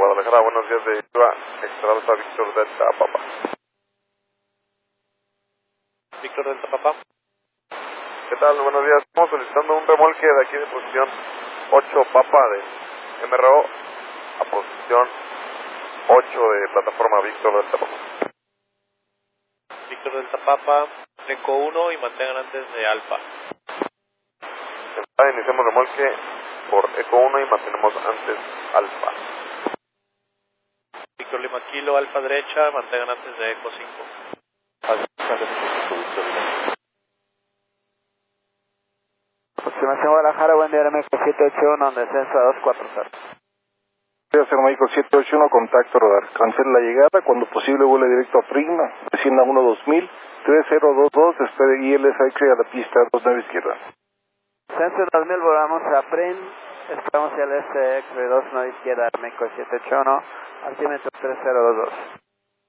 Guadalajara, buenos días de Iba, extra alfa Víctor Delta Papa. Víctor Delta Papa. ¿Qué tal? Buenos días, estamos solicitando un remolque de aquí de posición 8 Papa de MRO a posición 8 de plataforma Víctor Delta Papa. Víctor Delta Papa, Eco 1 y mantengan antes de Alfa. Iniciamos remolque por Eco 1 y mantenemos antes Alfa. Víctor Lima Kilo, Alfa derecha, mantengan antes de Eco 5. Aproximación Guadalajara, buen día, México 781, descenso a 240. Ser México 781, contacto radar. Cancela la llegada, cuando posible vuele directo a Prigma, descienda 12000, 3022, espere ILSX a la pista 29 izquierda. Censo 2000, volvamos a Prim, esperamos el SX 29 izquierda, México 781, altímetro 3022.